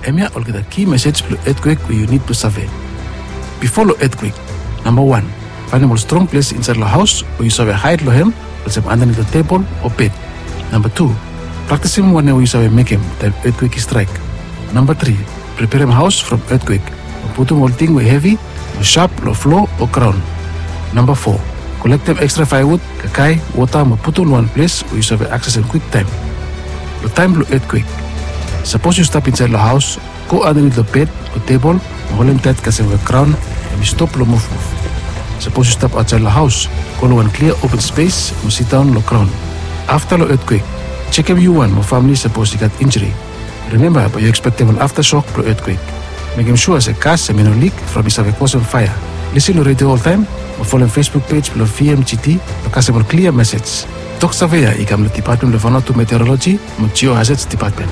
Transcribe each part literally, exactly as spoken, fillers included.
emia or get a key message to earthquake where you need to survey. Before the earthquake, number one, find a more strong place inside the house where you survey hide lohem, or some underneath the table or bed. Number two, practice him whenever you survey make him the earthquake strike. Number three, prepare him house from earthquake. Put him all thing with heavy, or sharp, or floor, or ground. Number four, collect them extra firewood, kakai, water, and put on one place where you survey access in quick time. The time the earthquake. Suppose you stop inside the house, go underneath the bed or table, and hold him tight because of the ground, and you stop the move move. Suppose you stop outside the house, go to one clear open space, and sit down on the ground. After the earthquake, check if you one or family suppose you got injury. Remember, but you expect an aftershock to earthquake. Make him sure as a gas and no leak from his cause on fire. Listen to radio all time or follow Facebook page below V M G T because of a clear message. Talk Surveyor, ikam the Department of Vanuatu Meteorology, and Geohazards Department.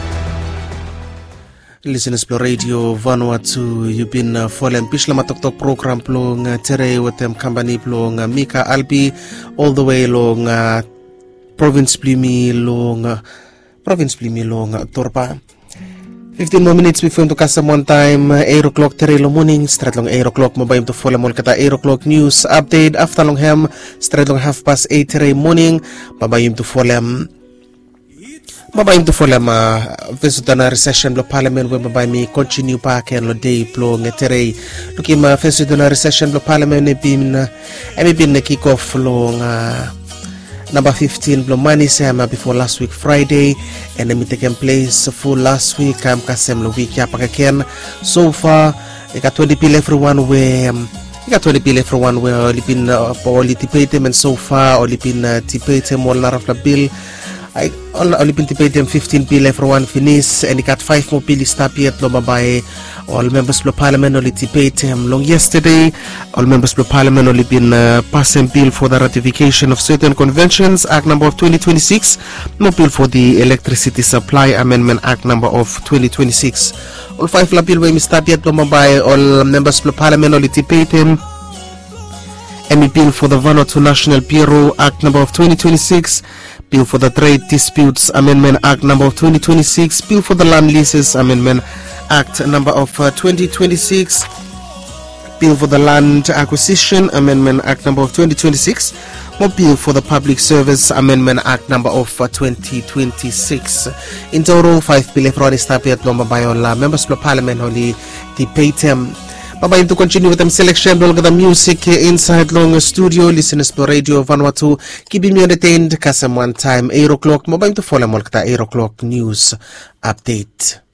Listeners below radio Vanuatu, you've been uh, following Pishlama Tok Tok program long uh, Tere with them company long uh, Mika Albi all the way long uh, province Plimi long uh, province Plimi long uh, Torpa. fifteen more minutes before to custom one time, uh, eight o'clock Terelo morning, straight long eight o'clock, mabayim to follow mo kata eight o'clock news update, after long ham, straight long half past eight Terelo morning, mabayim to follow mabayim to follow ma visit na recession lo parliament where mabayim continue pa ken lo day plo ngetere, looking ma visit na recession lo parliament ne bin, emi bin ne kick off lo nga number fifteen blow money sama before last week Friday and then it taken place for last week kam kasem lo week ya pakaken so far I got twenty people everyone where um, I got twenty people everyone where only been uh, only tipate them and so far only been uh, tipate them all of the bill I only been tipate them fifteen people everyone finish and I got five more bills stop yet lo by all members of parliament only tipate them long yesterday. All members of parliament only been uh, passing bill for the ratification of certain conventions, Act number of twenty twenty-six, no bill for the Electricity Supply Amendment Act number of twenty twenty-six. All five la bill we start yet by all members of parliament only tipate them. Any bill for the Vanuatu National Bureau Act number of twenty twenty-six, bill for the Trade Disputes Amendment Act number of twenty twenty-six, bill for the Land Leases Amendment Act number of uh, twenty twenty-six, bill for the Land Acquisition Amendment Act number of twenty twenty-six, or bill for the Public Service Amendment Act number of uh, twenty twenty-six. In total, five bill everyone is happy at number by all members of parliament only debate them. Bye to continue with them selection look at the music inside long studio listeners to radio Vanuatu keeping me entertained kasam one time eight o'clock mobile to follow molkta eight o'clock news update.